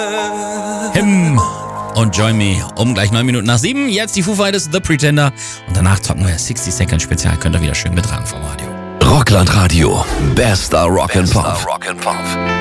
Him und Join Me um gleich 9 Minuten nach 7. Jetzt die Foo Fighters, The Pretender. Und danach zocken wir 60 Second Spezial. Könnt ihr wieder schön mittragen vom Radio. Rockland Radio. Bester Rock and Pop.